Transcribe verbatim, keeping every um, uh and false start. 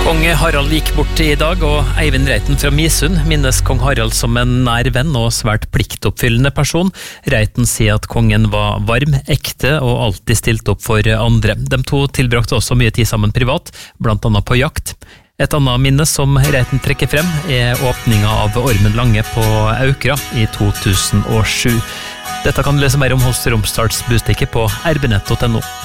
Kong Harald gikk bort i dag, og Eivind Reiten fra Misund minnes kong Harald som en nær venn og svært pliktoppfyllende person. Reiten sier at kongen var varm, ekte og alltid stilt opp for andre. De to tilbrakte også mye tid sammen privat, blant annet på jakt. Et annet minne som Reiten trekker frem er åpninga av Ormen Lange på Aukra i to tusen og sju. Dette kan du lese mer om hos Romsdals Bustikke på r b nett punktum no.